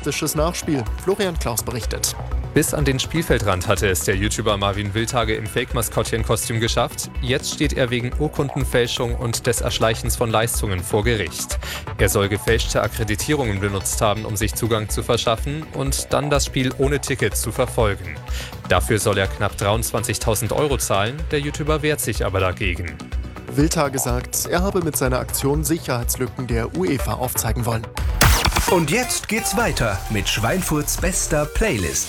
realistisches Nachspiel. Florian Klaus berichtet. Bis an den Spielfeldrand hatte es der YouTuber Marvin Wildhage im Fake-Maskottchenkostüm geschafft. Jetzt steht er wegen Urkundenfälschung und des Erschleichens von Leistungen vor Gericht. Er soll gefälschte Akkreditierungen benutzt haben, um sich Zugang zu verschaffen und dann das Spiel ohne Ticket zu verfolgen. Dafür soll er knapp 23.000 € zahlen, der YouTuber wehrt sich aber dagegen. Wildhage sagt, er habe mit seiner Aktion Sicherheitslücken der UEFA aufzeigen wollen. Und jetzt geht's weiter mit Schweinfurts bester Playlist.